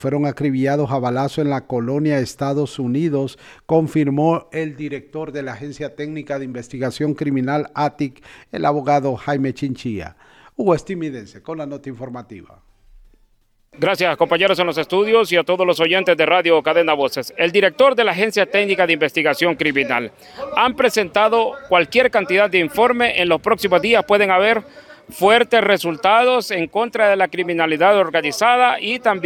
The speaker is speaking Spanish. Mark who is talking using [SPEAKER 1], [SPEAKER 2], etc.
[SPEAKER 1] fueron acribillados a balazo en la colonia Estados Unidos, confirmó el director de la Agencia Técnica de Investigación Criminal ATIC, el abogado Jaime Chinchilla. Hugo Estimidense con la nota informativa.
[SPEAKER 2] Gracias, compañeros en los estudios y a todos los oyentes de Radio Cadena Voces. El director de la Agencia Técnica de Investigación Criminal han presentado cualquier cantidad de informe. En los próximos días pueden haber fuertes resultados en contra de la criminalidad organizada y también